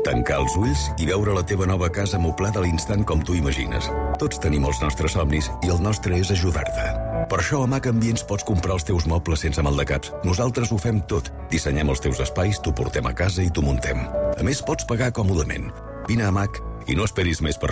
Tancar els ulls i veure la teva nova casa moblada a l'instant com tu imagines. Tots tenim els nostres somnis i el nostre és ajudar-te. Per això a Mac Ambients pots comprar els teus mobles sense maldecaps. Nosaltres ho fem tot. Dissenyem els teus espais, t'ho portem a casa i t'ho muntem. A més, pots pagar còmodament. Vine a Mac i no esperis més per